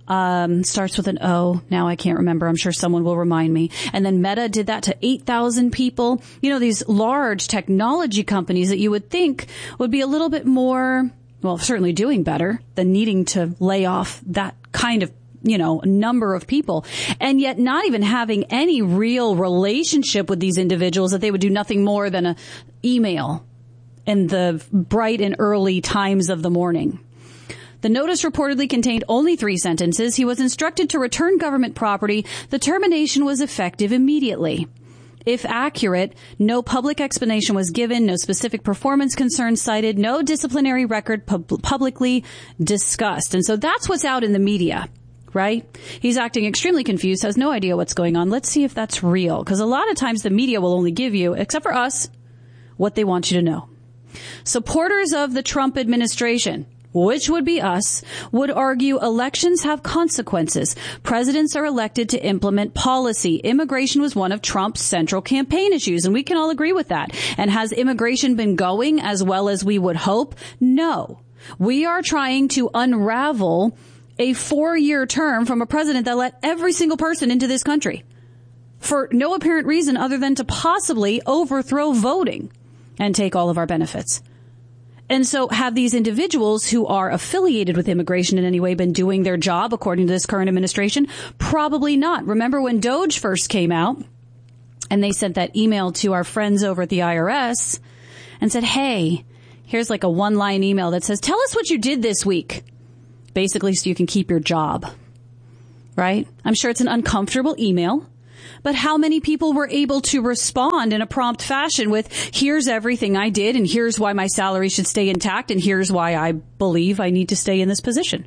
[SPEAKER 25] Starts with an O. Now I can't remember. I'm sure someone will remind me. And then Meta did that to 8,000 people. You know, these large technology companies that you would think would be a little bit more, well, certainly doing better than needing to lay off that kind of, you know, number of people, and yet not even having any real relationship with these individuals, that they would do nothing more than an email in the bright and early times of the morning. The notice reportedly contained only 3 sentences. He was instructed to return government property. The termination was effective immediately. If accurate, no public explanation was given, no specific performance concerns cited, no disciplinary record publicly discussed. And so that's what's out in the media. Right? He's acting extremely confused, has no idea what's going on. Let's see if that's real. Because a lot of times the media will only give you, except for us, what they want you to know. Supporters of the Trump administration which would be us, would argue elections have consequences. Presidents are elected to implement policy. Immigration was one of Trump's central campaign issues, and we can all agree with that. And has immigration been going as well as we would hope? No. We are trying to unravel a 4-year term from a president that let every single person into this country for no apparent reason other than to possibly overthrow voting and take all of our benefits. And so have these individuals who are affiliated with immigration in any way been doing their job according to this current administration? Probably not. Remember when DOJ first came out and they sent that email to our friends over at the IRS and said, hey, here's like a one-line email that says, tell us what you did this week, basically so you can keep your job, right? I'm sure it's an uncomfortable email. But how many people were able to respond in a prompt fashion with, here's everything I did, and here's why my salary should stay intact, and here's why I believe I need to stay in this position?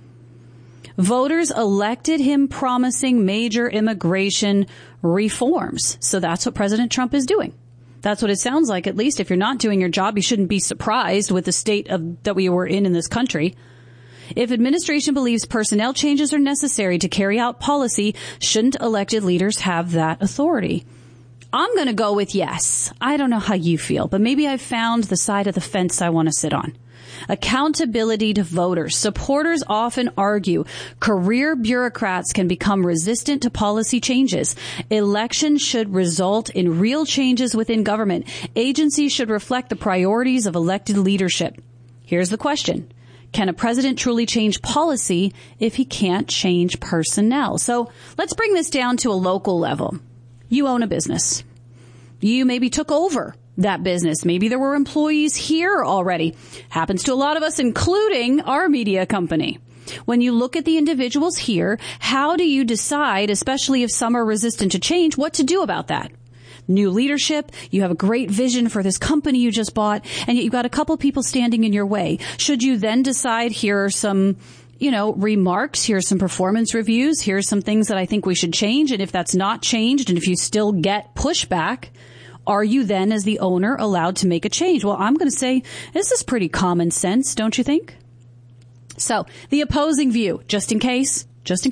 [SPEAKER 25] Voters elected him promising major immigration reforms. So that's what President Trump is doing. That's what it sounds like. At least if you're not doing your job, you shouldn't be surprised with the state that we were in this country. If administration believes personnel changes are necessary to carry out policy, shouldn't elected leaders have that authority? I'm going to go with yes. I don't know how you feel, but maybe I've found the side of the fence I want to sit on. Accountability to voters. Supporters often argue career bureaucrats can become resistant to policy changes. Elections should result in real changes within government. Agencies should reflect the priorities of elected leadership. Here's the question. Can a president truly change policy if he can't change personnel? So let's bring this down to a local level. You own a business. You maybe took over that business. Maybe there were employees here already. Happens to a lot of us, including our media company. When you look at the individuals here, how do you decide, especially if some are resistant to change, what to do about that? New leadership, you have a great vision for this company you just bought, and yet you've got a couple people standing in your way. Should you then decide, here are some, remarks, here's some performance reviews, here's some things that I think we should change, and if that's not changed, and if you still get pushback, are you then, as the owner, allowed to make a change? Well, I'm going to say this is pretty common sense, don't you think? So, the opposing view, just in case.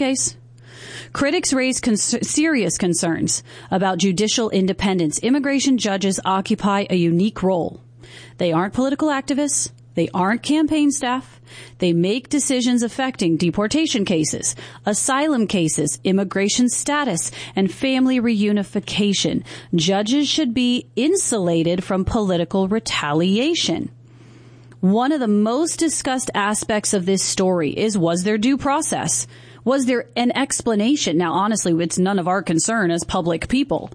[SPEAKER 25] Critics raise serious concerns about judicial independence. Immigration judges occupy a unique role. They aren't political activists. They aren't campaign staff. They make decisions affecting deportation cases, asylum cases, immigration status, and family reunification. Judges should be insulated from political retaliation. One of the most discussed aspects of this story is, was there due process? Was there an explanation? Now, honestly, it's none of our concern as public people.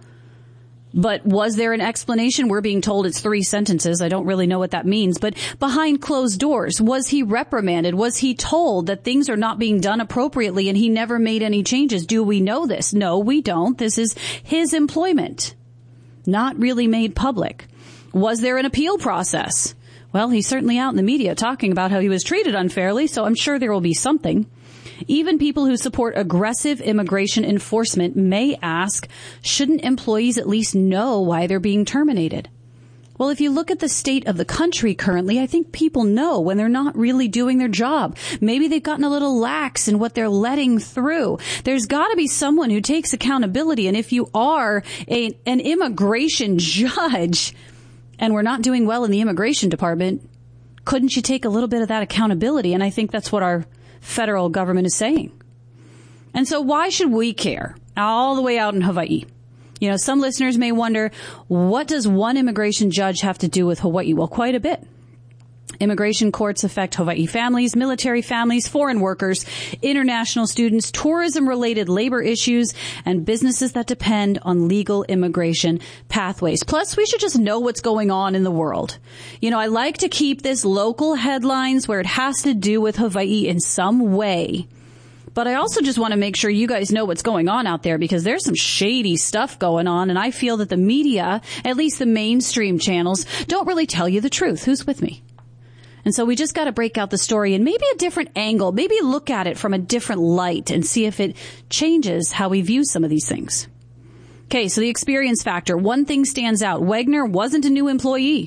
[SPEAKER 25] But was there an explanation? We're being told it's 3 sentences. I don't really know what that means. But behind closed doors, was he reprimanded? Was he told that things are not being done appropriately and he never made any changes? Do we know this? No, we don't. This is his employment, not really made public. Was there an appeal process? Well, he's certainly out in the media talking about how he was treated unfairly, so I'm sure there will be something. Even people who support aggressive immigration enforcement may ask, shouldn't employees at least know why they're being terminated? Well, if you look at the state of the country currently, I think people know when they're not really doing their job. Maybe they've gotten a little lax in what they're letting through. There's got to be someone who takes accountability. And if you are an immigration judge and we're not doing well in the immigration department, couldn't you take a little bit of that accountability? And I think that's what our federal government is saying. And so why should we care? All the way out in Hawaii. Some listeners may wonder, what does one immigration judge have to do with Hawaii? Well, quite a bit. Immigration courts affect Hawaii families, military families, foreign workers, international students, tourism-related labor issues, and businesses that depend on legal immigration pathways. Plus, we should just know what's going on in the world. I like to keep this local headlines where it has to do with Hawaii in some way. But I also just want to make sure you guys know what's going on out there, because there's some shady stuff going on, and I feel that the media, at least the mainstream channels, don't really tell you the truth. Who's with me? And so we just got to break out the story and maybe a different angle, maybe look at it from a different light and see if it changes how we view some of these things. Okay, so the experience factor. One thing stands out. Wagner wasn't a new employee.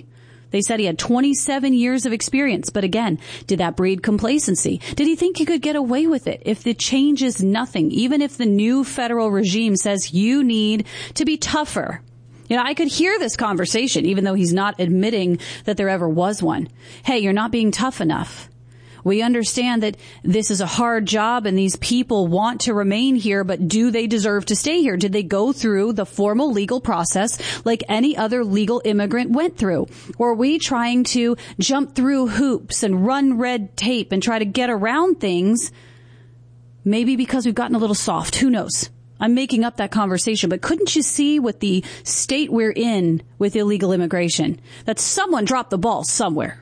[SPEAKER 25] They said he had 27 years of experience. But again, did that breed complacency? Did he think he could get away with it if the change is nothing? Even if the new federal regime says you need to be tougher. You know, I could hear this conversation, even though he's not admitting that there ever was one. Hey, you're not being tough enough. We understand that this is a hard job and these people want to remain here, but do they deserve to stay here? Did they go through the formal legal process like any other legal immigrant went through? Or are we trying to jump through hoops and run red tape and try to get around things? Maybe because we've gotten a little soft. Who knows? I'm making up that conversation, but couldn't you see with the state we're in with illegal immigration that someone dropped the ball somewhere?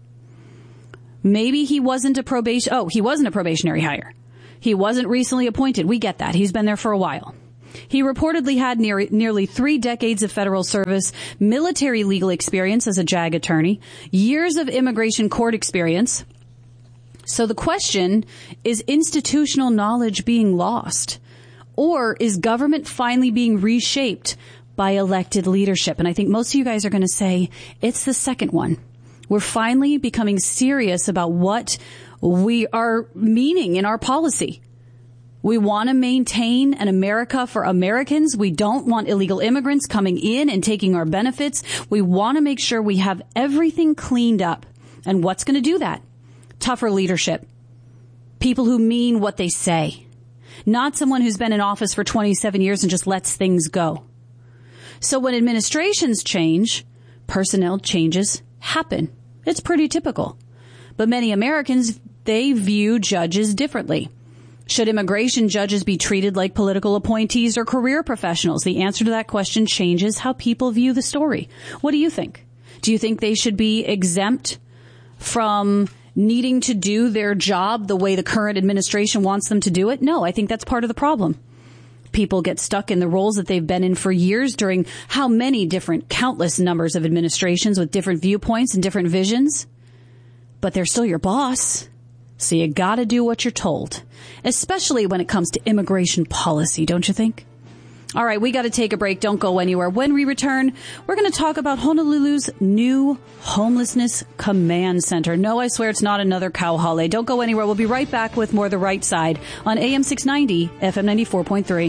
[SPEAKER 25] Maybe he wasn't a probationary hire. He wasn't recently appointed. We get that. He's been there for a while. He reportedly had nearly 3 decades of federal service, military legal experience as a JAG attorney, years of immigration court experience. So the question, is institutional knowledge being lost? Or is government finally being reshaped by elected leadership? And I think most of you guys are going to say it's the second one. We're finally becoming serious about what we are meaning in our policy. We want to maintain an America for Americans. We don't want illegal immigrants coming in and taking our benefits. We want to make sure we have everything cleaned up. And what's going to do that? Tougher leadership. People who mean what they say. Not someone who's been in office for 27 years and just lets things go. So when administrations change, personnel changes happen. It's pretty typical. But many Americans, they view judges differently. Should immigration judges be treated like political appointees or career professionals? The answer to that question changes how people view the story. What do you think? Do you think they should be exempt from needing to do their job the way the current administration wants them to do it? No, I think that's part of the problem. People get stuck in the roles that they've been in for years during how many different, countless numbers of administrations with different viewpoints and different visions. But they're still your boss. So you got to do what you're told, especially when it comes to immigration policy, don't you think? All right, we got to take a break. Don't go anywhere. When we return, we're going to talk about Honolulu's new homelessness command center. No, I swear it's not another cow holiday. Don't go anywhere. We'll be right back with more The Right Side on AM 690, FM 94.3.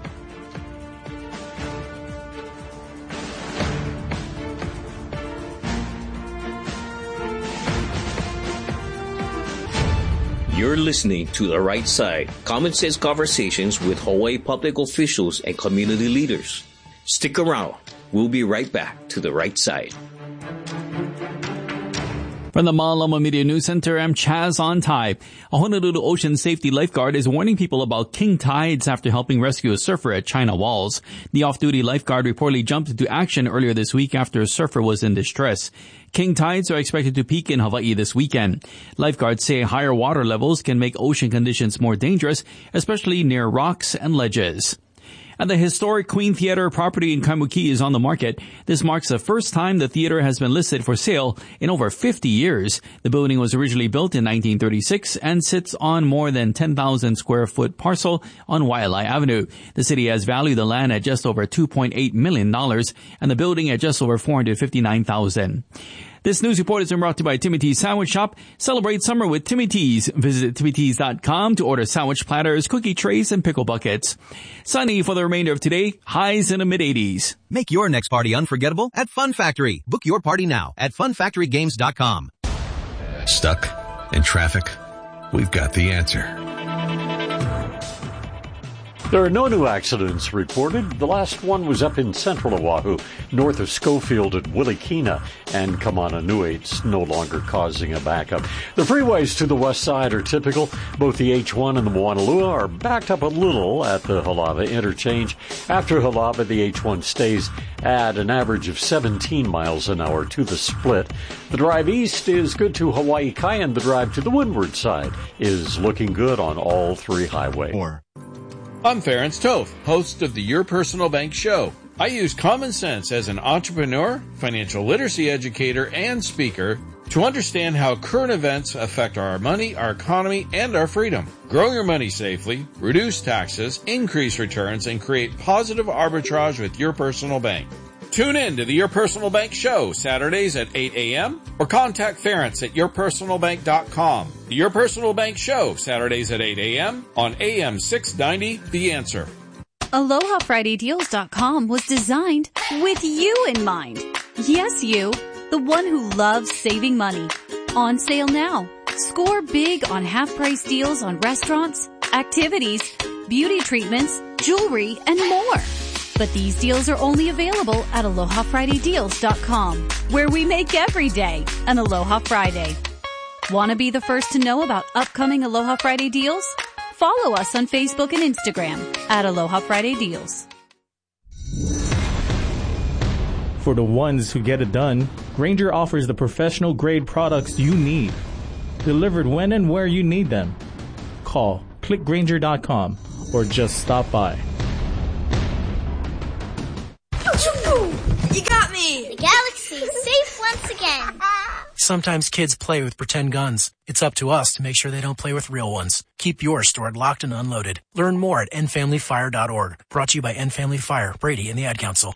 [SPEAKER 24] You're listening to The Right Side, common sense conversations with Hawaii public officials and community leaders. Stick around. We'll be right back to The Right Side.
[SPEAKER 8] From the Malama Media News Center, I'm Chaz Ontai. A Honolulu ocean safety lifeguard is warning people about king tides after helping rescue a surfer at China Walls. The off-duty lifeguard reportedly jumped into action earlier this week after a surfer was in distress. King tides are expected to peak in Hawaii this weekend. Lifeguards say higher water levels can make ocean conditions more dangerous, especially near rocks and ledges. And the historic Queen Theater property in Kaimuki is on the market. This marks the first time the theater has been listed for sale in over 50 years. The building was originally built in 1936 and sits on more than 10,000 square foot parcel on Waialae Avenue. The city has valued the land at just over $2.8 million and the building at just over $459,000. This news report is brought to you by Timmy T's Sandwich Shop. Celebrate summer with Timmy T's. Visit TimmyT's.com to order sandwich platters, cookie trays, and pickle buckets. Sunny for the remainder of today. Highs in the mid-80s.
[SPEAKER 9] Make your next party unforgettable at Fun Factory. Book your party now at funfactorygames.com.
[SPEAKER 10] Stuck in traffic? We've got the answer.
[SPEAKER 13] There are no new accidents reported. The last one was up in central Oahu, north of Schofield at Wilikina, and Kamananui. It's no longer causing a backup. The freeways to the west side are typical. Both the H1 and the Moanalua are backed up a little at the Halava interchange. After Halava, the H1 stays at an average of 17 miles an hour to the split. The drive east is good to Hawaii Kai, and the drive to the windward side is looking good on all three highways.
[SPEAKER 11] I'm Ferenc Toth, host of the Your Personal Bank Show. I use common sense as an entrepreneur, financial literacy educator, and speaker to understand how current events affect our money, our economy, and our freedom. Grow your money safely, reduce taxes, increase returns, and create positive arbitrage with Your Personal Bank. Tune in to the Your Personal Bank Show Saturdays at 8 a.m. or contact Ference at yourpersonalbank.com. The Your Personal Bank Show Saturdays at 8 a.m. on AM 690, The Answer.
[SPEAKER 25] AlohaFridayDeals.com was designed with you in mind. Yes, you, the one who loves saving money. On sale now. Score big on half-price deals on restaurants, activities, beauty treatments, jewelry, and more. But these deals are only available at AlohaFridayDeals.com, where we make every day an Aloha Friday. Want to be the first to know about upcoming Aloha Friday deals? Follow us on Facebook and Instagram at Aloha Friday Deals.
[SPEAKER 12] For the ones who get it done, Grainger offers the professional grade products you need, delivered when and where you need them. Call, click Grainger.com, or just stop by.
[SPEAKER 14] You got me! The galaxy's safe once again.
[SPEAKER 15] Sometimes kids play with pretend guns. It's up to us to make sure they don't play with real ones. Keep yours stored locked and unloaded. Learn more at endfamilyfire.org. Brought to you by End Family Fire, Brady, and the Ad Council.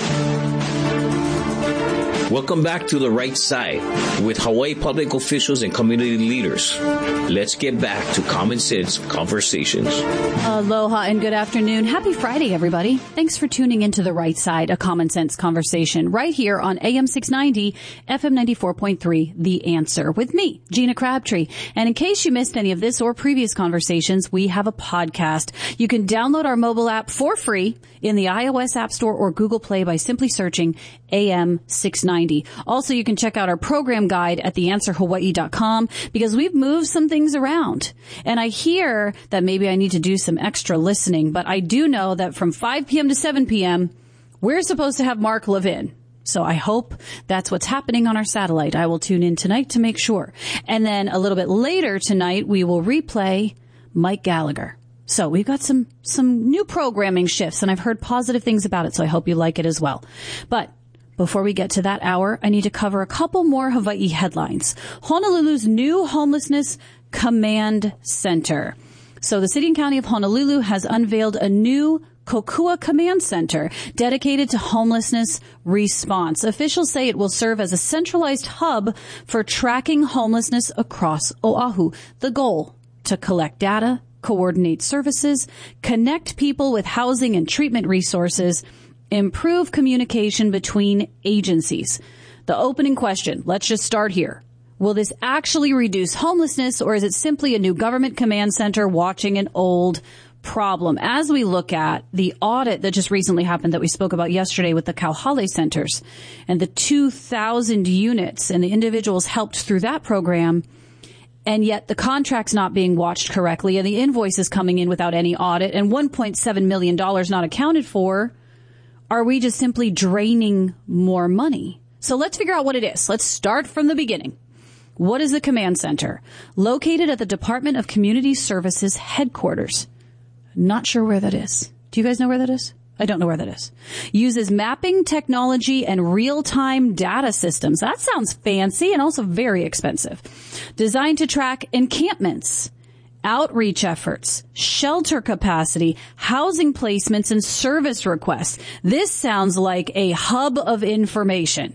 [SPEAKER 24] Welcome back to The Right Side with Hawaii public officials and community leaders. Let's get back to Common Sense Conversations.
[SPEAKER 25] Aloha and good afternoon. Happy Friday, everybody. Thanks for tuning into The Right Side, a Common Sense Conversation, right here on AM 690, FM 94.3, The Answer, with me, Gina Crabtree. And in case you missed any of this or previous conversations, we have a podcast. You can download our mobile app for free in the iOS App Store or Google Play by simply searching AM 690. Also, you can check out our program guide at theanswerhawaii.com because we've moved some things around. And I hear that maybe I need to do some extra listening, but I do know that from 5 p.m. to 7 p.m., we're supposed to have Mark Levin. So I hope that's what's happening on our satellite. I will tune in tonight to make sure. And then a little bit later tonight, we will replay Mike Gallagher. So we've got some new programming shifts, and I've heard positive things about it, so I hope you like it as well. But before we get to that hour, I need to cover a couple more Hawaii headlines. Honolulu's new homelessness command center. So the city and county of Honolulu has unveiled a new Kokua Command Center dedicated to homelessness response. Officials say it will serve as a centralized hub for tracking homelessness across Oahu. The goal, to collect data, coordinate services, connect people with housing and treatment resources, improve communication between agencies. The opening question, let's just start here. Will this actually reduce homelessness, or is it simply a new government command center watching an old problem? As we look at the audit that just recently happened that we spoke about yesterday with the Kauhale centers and the 2,000 units and the individuals helped through that program, and yet the contract's not being watched correctly and the invoices coming in without any audit and $1.7 million not accounted for, are we just simply draining more money? So let's figure out what it is. Let's start from the beginning. What is the command center? Located at the Department of Community Services headquarters. Not sure where that is. Do you guys know where that is? I don't know where that is. Uses mapping technology and real-time data systems. That sounds fancy and also very expensive. Designed to track encampments, outreach efforts, shelter capacity, housing placements, and service requests. This sounds like a hub of information.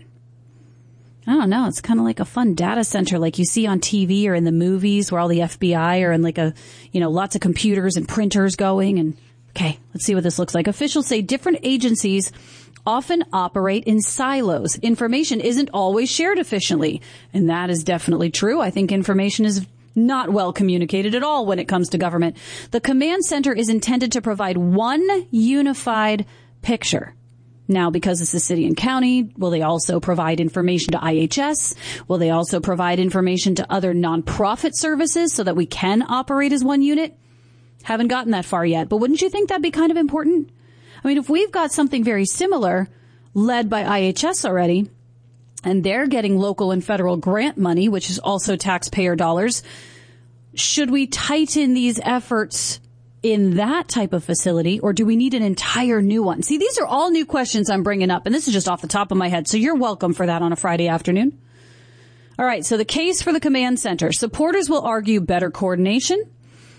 [SPEAKER 25] I don't know. It's kind of like a fun data center like you see on TV or in the movies where all the FBI are in like lots of computers and printers going. And okay, let's see what this looks like. Officials say different agencies often operate in silos. Information isn't always shared efficiently. And that is definitely true. I think information is not well communicated at all when it comes to government. The command center is intended to provide one unified picture. Now, because it's the city and county, will they also provide information to IHS? Will they also provide information to other nonprofit services so that we can operate as one unit? Haven't gotten that far yet, but wouldn't you think that'd be kind of important? I mean, if we've got something very similar led by IHS already, and they're getting local and federal grant money, which is also taxpayer dollars, should we tighten these efforts in that type of facility, or do we need an entire new one? See, these are all new questions I'm bringing up, and this is just off the top of my head, so you're welcome for that on a Friday afternoon. All right, so the case for the command center. Supporters will argue better coordination,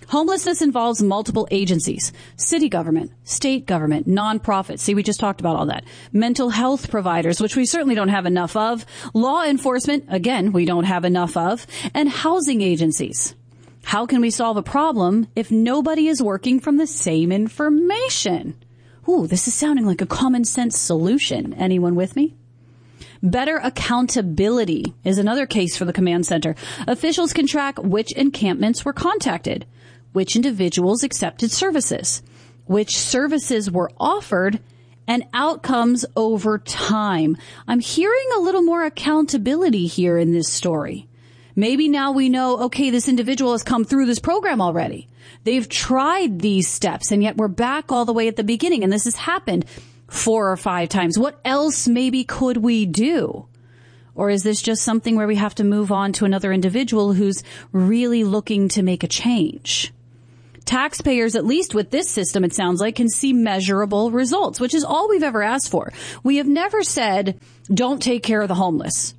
[SPEAKER 25] Homelessness involves multiple agencies: city government, state government, nonprofits. See, we just talked about all that. Mental health providers, which we certainly don't have enough of. Law enforcement, again, we don't have enough of. And housing agencies. How can we solve a problem if nobody is working from the same information? Ooh, this is sounding like a common sense solution. Anyone with me? Better accountability is another case for the command center. Officials can track which encampments were contacted, which individuals accepted services, which services were offered, and outcomes over time. I'm hearing a little more accountability here in this story. Maybe now we know, okay, this individual has come through this program already. They've tried these steps, and yet we're back all the way at the beginning, and this has happened 4 or 5 times. What else maybe could we do? Or is this just something where we have to move on to another individual who's really looking to make a change? Taxpayers, at least with this system, it sounds like, can see measurable results, which is all we've ever asked for. We have never said, don't take care of the homeless.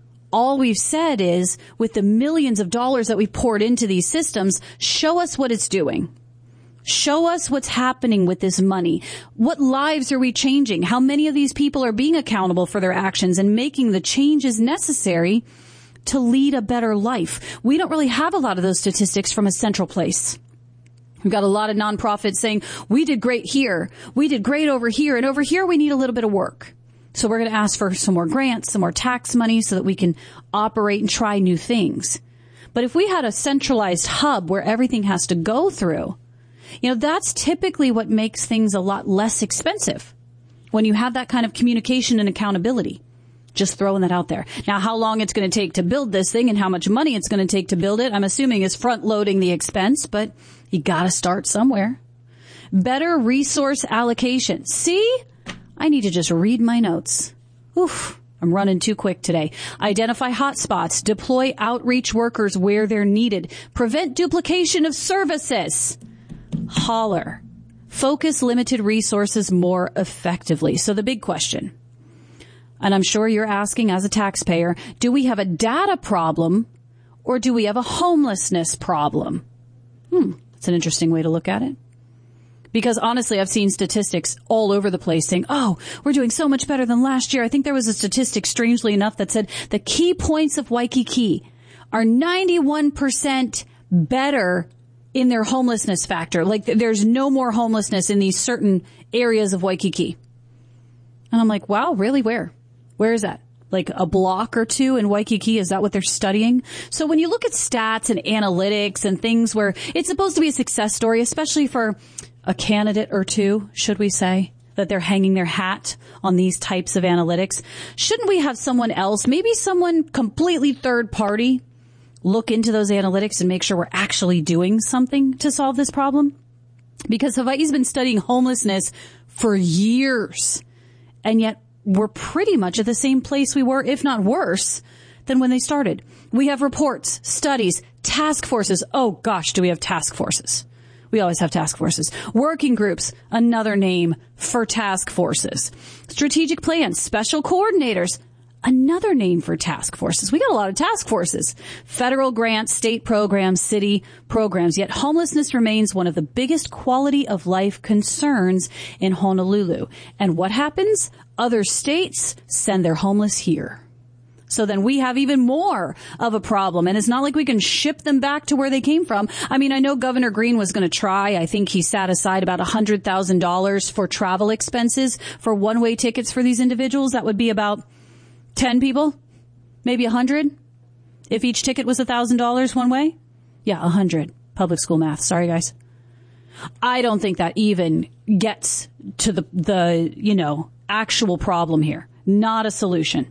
[SPEAKER 25] All we've said is, with the millions of dollars that we've poured into these systems, show us what it's doing. Show us what's happening with this money. What lives are we changing? How many of these people are being accountable for their actions and making the changes necessary to lead a better life? We don't really have a lot of those statistics from a central place. We've got a lot of nonprofits saying, we did great here, we did great over here, and over here we need a little bit of work. So we're going to ask for some more grants, some more tax money so that we can operate and try new things. But if we had a centralized hub where everything has to go through, that's typically what makes things a lot less expensive when you have that kind of communication and accountability. Just throwing that out there. Now, how long it's going to take to build this thing and how much money it's going to take to build it, I'm assuming is front loading the expense, but you got to start somewhere. Better resource allocation. See, I need to just read my notes. Oof. I'm running too quick today. Identify hotspots. Deploy outreach workers where they're needed. Prevent duplication of services. Holler. Focus limited resources more effectively. So the big question, and I'm sure you're asking as a taxpayer, do we have a data problem or do we have a homelessness problem? That's an interesting way to look at it. Because honestly, I've seen statistics all over the place saying, oh, we're doing so much better than last year. I think there was a statistic, strangely enough, that said the key points of Waikiki are 91% better in their homelessness factor. Like there's no more homelessness in these certain areas of Waikiki. And I'm like, wow, really? Where? Where is that? Like a block or two in Waikiki? Is that what they're studying? So when you look at stats and analytics and things where it's supposed to be a success story, especially for a candidate or two, should we say, that they're hanging their hat on these types of analytics, shouldn't we have someone else, maybe someone completely third party, look into those analytics and make sure we're actually doing something to solve this problem? Because Hawaii's been studying homelessness for years, and yet we're pretty much at the same place we were, if not worse, than when they started. We have reports, studies, task forces. Oh gosh, do we have task forces? We always have task forces. Working groups, another name for task forces. Strategic plans, special coordinators, another name for task forces. We got a lot of task forces. Federal grants, state programs, city programs. Yet homelessness remains one of the biggest quality of life concerns in Honolulu. And what happens? Other states send their homeless here. So then we have even more of a problem. And it's not like we can ship them back to where they came from. I mean, I know Governor Green was going to try. I think he set aside about $100,000 for travel expenses for one-way tickets for these individuals. That would be about 10 people, maybe 100. If each ticket was $1,000 one way. Yeah, 100. Public school math. Sorry, guys. I don't think that even gets to the actual problem here. Not a solution.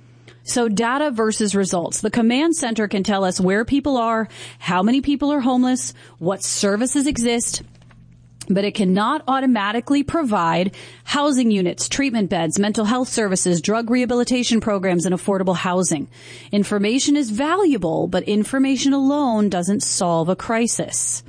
[SPEAKER 25] So data versus results. The command center can tell us where people are, how many people are homeless, what services exist, but it cannot automatically provide housing units, treatment beds, mental health services, drug rehabilitation programs, and affordable housing. Information is valuable, but information alone doesn't solve a crisis.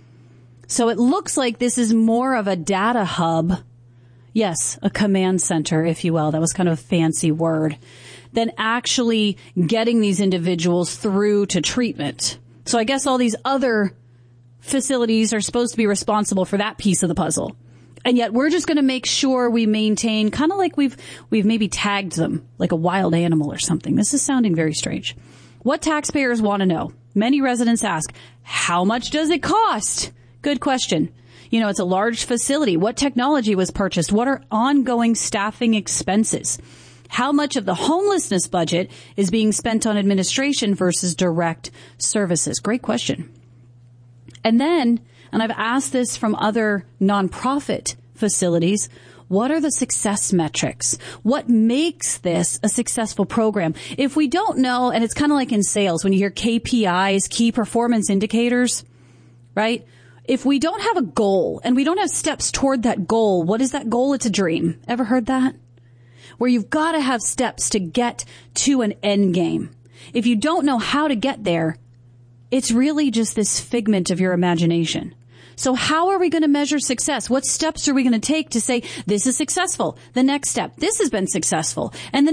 [SPEAKER 25] So it looks like this is more of a data hub. Yes, a command center, if you will. That was kind of a fancy word. Than actually getting these individuals through to treatment. So I guess all these other facilities are supposed to be responsible for that piece of the puzzle. And yet we're just going to make sure we maintain, kind of like we've maybe tagged them like a wild animal or something. This is sounding very strange. What taxpayers want to know? Many residents ask, how much does it cost? Good question. You know, it's a large facility. What technology was purchased? What are ongoing staffing expenses? How much of the homelessness budget is being spent on administration versus direct services? Great question. And then, and I've asked this from other nonprofit facilities, what are the success metrics? What makes this a successful program? If we don't know, and it's kind of like in sales, when you hear KPIs, key performance indicators, right? If we don't have a goal and we don't have steps toward that goal, what is that goal? It's a dream. Ever heard that? Where you've got to have steps to get to an end game. If you don't know how to get there, it's really just this figment of your imagination. So how are we going to measure success? What steps are we going to take to say this is successful? The next step, this has been successful. And the